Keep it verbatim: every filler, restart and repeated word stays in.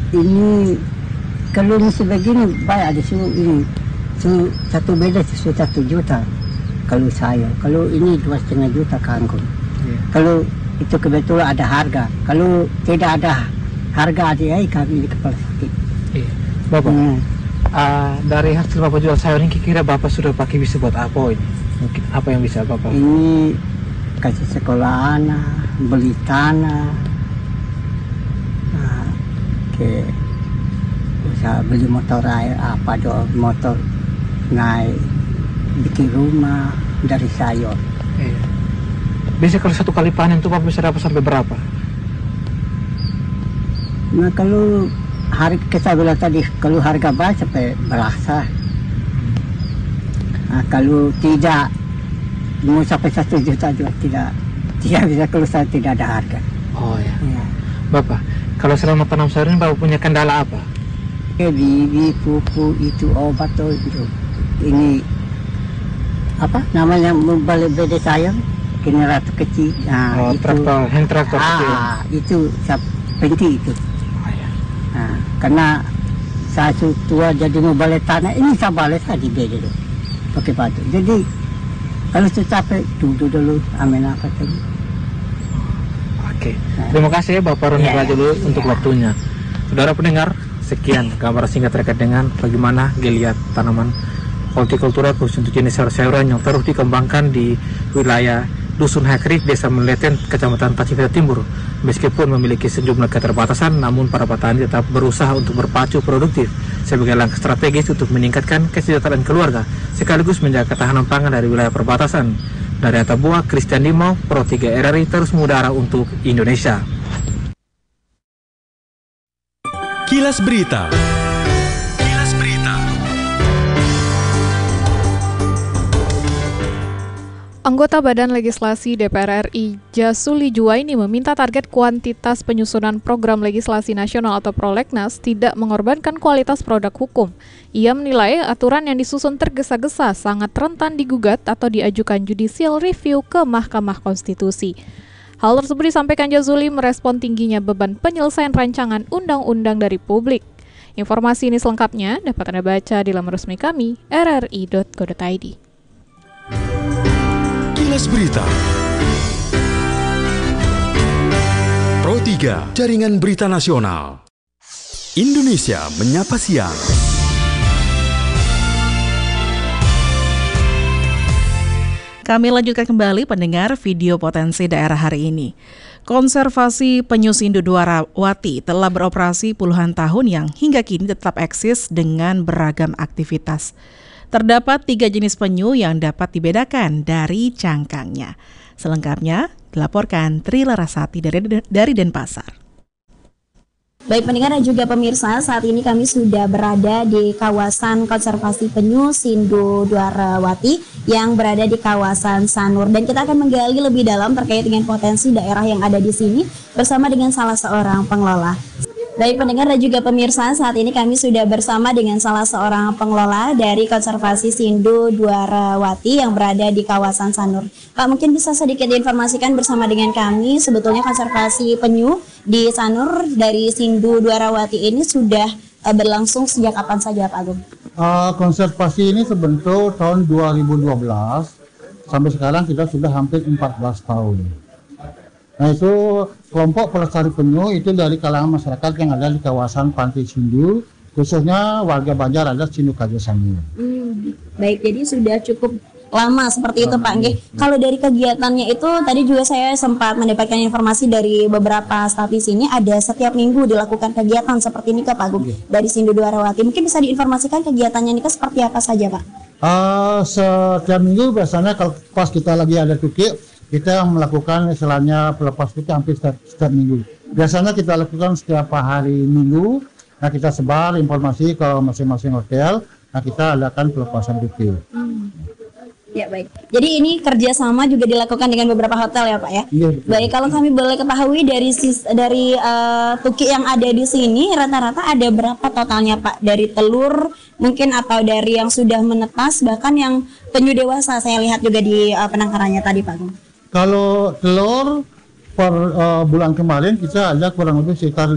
Ini kalau masih begini baik ada su ini su satu beda su satu juta kalau saya. Kalau ini dua setengah juta kangkung. Yeah. Kalau itu kebetulan ada harga. Kalau tidak ada harga ada kami di kepala sakit. Yeah. Bapak, hmm. uh, dari hasil Bapak jual sayur ini kira-kira Bapak sudah pakai bisa buat apa ini? Mungkin apa yang bisa Bapak? Ini kasih sekolah anak, beli tanah, nah, ke bisa beli motor air apa dong, motor naik bikin rumah dari sayur. Iya. Biasa kalau satu kali panen tuh Bapak bisa dapat sampai berapa? Nah kalau hari kita bilang tadi kalau harga baik sampai berasa. Nah, kalau tidak mau sampai satu juta juga tidak tidak bisa kalau saya tidak ada harga. Oh ya. Ya. Bapak, kalau selama tanam sayur ini Bapak punya kendala apa? Bibi, pupuk itu obat tuh itu. Ini apa namanya membalik beda sayur generator kecil. Nah, oh, itu traktor, hand traktor ah, kecil. Itu penting itu. Oh, ya. Nah, karena saya tua jadi mau balik tanah ini saya balik saya di beda tuh pakai batu. Jadi kalau sudah capek duduk dulu ambil nafas dulu. Oke, nah. Terima kasih ya Bapak Roni yeah, dulu yeah. untuk waktunya. Saudara pendengar, sekian gambar singkat terkait dengan bagaimana geliat tanaman hortikultura khusus untuk jenis sayur-sayuran yang terus dikembangkan di wilayah Dusun Hakrik, Desa Meleten, Kecamatan Pacifica Timur. Meskipun memiliki sejumlah keterbatasan, namun para petani tetap berusaha untuk berpacu produktif sebagai langkah strategis untuk meningkatkan kesejahteraan keluarga, sekaligus menjaga ketahanan pangan dari wilayah perbatasan. Dari Atabuah, Christian Dimau, Pro tiga R R I terus mengudara untuk Indonesia. Kilas Berita. Kilas Berita. Anggota Badan Legislasi D P R R I Jasuli Juwaini meminta target kuantitas penyusunan program legislasi nasional atau prolegnas tidak mengorbankan kualitas produk hukum. Ia menilai aturan yang disusun tergesa-gesa sangat rentan digugat atau diajukan judicial review ke Mahkamah Konstitusi. Hal tersebut disampaikan Jazuli merespon tingginya beban penyelesaian rancangan undang-undang dari publik. Informasi ini selengkapnya dapat Anda baca di laman resmi kami r r i dot co dot i d. Kilas Berita. Pro tiga, Jaringan Berita Nasional. Indonesia Menyapa Siang. Kami lanjutkan kembali pendengar video potensi daerah hari ini. Konservasi Penyu Sindu Dwarawati telah beroperasi puluhan tahun yang hingga kini tetap eksis dengan beragam aktivitas. Terdapat tiga jenis penyu yang dapat dibedakan dari cangkangnya. Selengkapnya dilaporkan Tri Larasati dari, dari Denpasar. Baik pendengar dan juga pemirsa, saat ini kami sudah berada di kawasan konservasi penyu Sindu Dwarawati yang berada di kawasan Sanur, dan kita akan menggali lebih dalam terkait dengan potensi daerah yang ada di sini bersama dengan salah seorang pengelola. Baik pendengar dan juga pemirsa, saat ini kami sudah bersama dengan salah seorang pengelola dari konservasi Sindu Dwarawati yang berada di kawasan Sanur. Pak, mungkin bisa sedikit diinformasikan bersama dengan kami, sebetulnya konservasi penyu di Sanur dari Sindu Dwarawati ini sudah uh, berlangsung sejak kapan saja Pak Agung? Uh, konservasi ini sebentuk tahun dua ribu dua belas, sampai sekarang kita sudah hampir empat belas tahun. Nah itu kelompok pelestari penyu itu dari kalangan masyarakat yang ada di kawasan Pantai Sindu, khususnya warga Banjar adat Sindu Kajo Sanur. Hmm, baik, jadi sudah cukup lama seperti itu Pak. Nggih. Kalau dari kegiatannya itu tadi juga saya sempat mendapatkan informasi dari beberapa staf di sini ada setiap minggu dilakukan kegiatan seperti ini ke Pak Agung dari Sindu Dwarawati. Mungkin bisa diinformasikan kegiatannya ini seperti apa saja Pak? Uh, setiap minggu biasanya kalau pas kita lagi ada tukik, kita melakukan istilahnya pelepas tukik hampir setiap, setiap minggu. Biasanya kita lakukan setiap hari minggu. Nah kita sebar informasi ke masing-masing hotel. Nah kita adakan pelepasan tukik. Hmm. Ya baik. Jadi ini kerjasama juga dilakukan dengan beberapa hotel ya Pak ya. Iya, betul. Baik, kalau kami boleh ketahui dari sis, dari uh, tukik yang ada di sini rata-rata ada berapa totalnya Pak? Dari telur mungkin atau dari yang sudah menetas bahkan yang penyu dewasa saya lihat juga di uh, penangkarannya tadi Pak. Kalau telur per uh, bulan kemarin kita ada kurang lebih sekitar